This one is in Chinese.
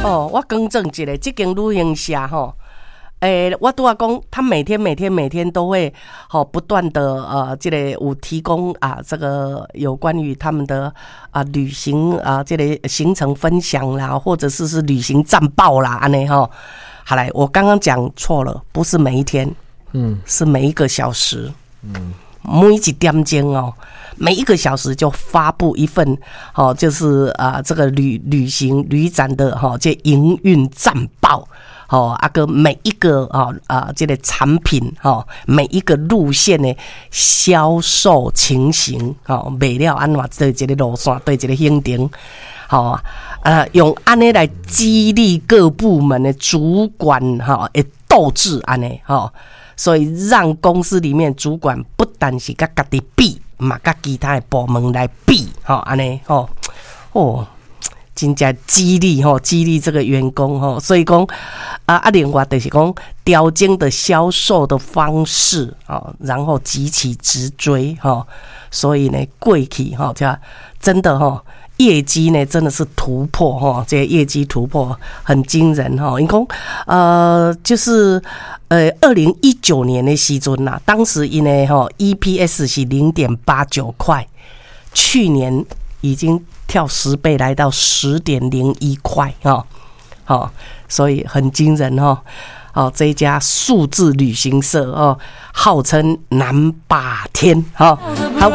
哦，我更正一下，这间旅行社吼。我都要讲，他每天都会不断的这个有提供这个有关于他们的旅行这个行程分享啦，或者是旅行战报啦，安尼哈。好来，我刚刚讲错了，不是每一天，是每一个小时，每一点钟哦，每一个小时就发布一份就是这个旅行旅展的这营运战报。个每一个这个产品每一个路线的销售情形卖了安怎对这个路线对这个行程用安尼来激励各部门的主管的斗志安尼所以让公司里面主管不但是跟自己比，嘛跟其他的部门来比安尼真正激励这个员工所以讲另外就是讲调整的销售的方式然后急起直追所以呢过去真的业绩呢真的是突破这个业绩突破很惊人因为就是2019年的时阵啦，当时因为EPS 是 0.89 块，去年已经跳10倍来到 10.01 块所以很惊人这一家数字旅行社号称南霸天好